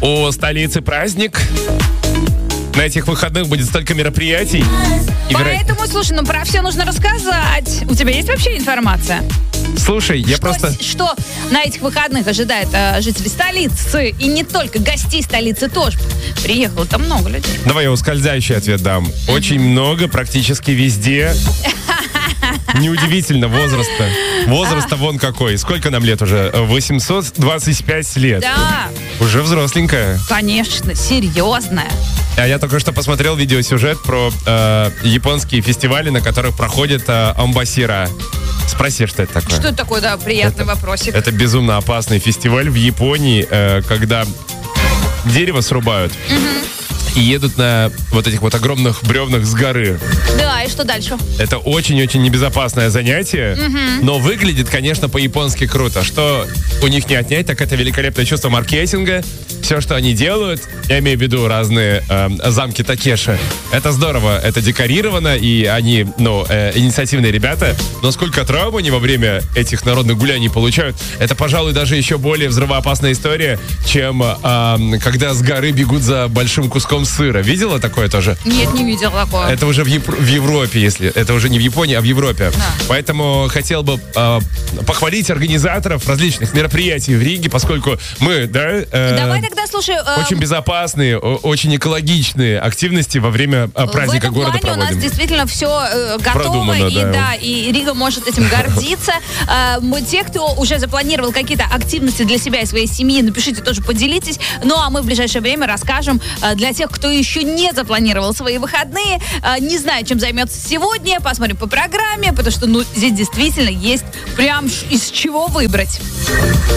У столицы праздник. На этих выходных будет столько мероприятий. Поэтому, слушай, про все нужно рассказать. У тебя есть вообще информация? Слушай, я просто... Что на этих выходных ожидает жителей столицы, и не только, гостей столицы тоже. Приехало там много людей. Давай я ускользающий ответ дам. Очень много, практически везде. Неудивительно возраста. Возраста вон какой. Сколько нам лет уже? 825 лет. Да. Уже взросленькая. Конечно, серьезная. А я только что посмотрел видеосюжет про японские фестивали, на которых проходит амбассира. Спроси, что это такое. Что это такое, да, приятный вопросик. Это безумно опасный фестиваль в Японии, когда дерево срубают и едут на вот этих вот огромных бревнах с горы. Да, и что дальше? Это очень-очень небезопасное занятие, но выглядит, конечно, по-японски круто. Что у них не отнять, так это великолепное чувство маркетинга. Все, что они делают, я имею в виду разные замки Такеши, это здорово, это декорировано, и они, инициативные ребята. Но сколько травм они во время этих народных гуляний получают, это, пожалуй, даже еще более взрывоопасная история, чем когда с горы бегут за большим куском сыра. Видела такое тоже? Нет, не видела такого. Это уже в Европе, если... Это уже не в Японии, а в Европе. Да. Поэтому хотел бы похвалить организаторов различных мероприятий в Риге, поскольку мы, Давай тогда, слушай... Очень безопасные, очень экологичные активности во время праздника города проводим. У нас действительно все готово, продумано, и Рига может этим гордиться. Те, кто уже запланировал какие-то активности для себя и своей семьи, напишите тоже, поделитесь. Ну, а мы в ближайшее время расскажем для тех, кто еще не запланировал свои выходные, не знаю, чем займется сегодня, посмотрим по программе, потому что, здесь действительно есть прям из чего выбрать.